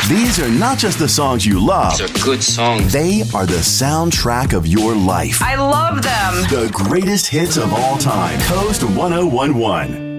These are not just the songs you love. These are good songs. They are the soundtrack of your life. I love them. The greatest hits of all time. Coast 1011.